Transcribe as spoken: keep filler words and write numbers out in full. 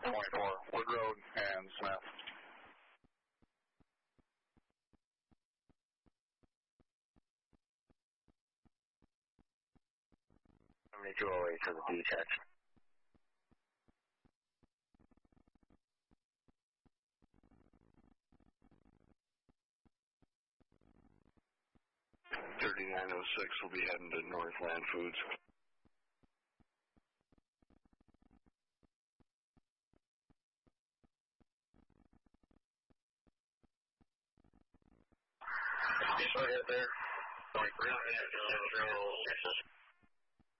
twenty-four, Wood Road and Smith. seventy-two oh eight to the detach. thirty-nine oh six will be heading to Northland Foods. Right there. twenty-three,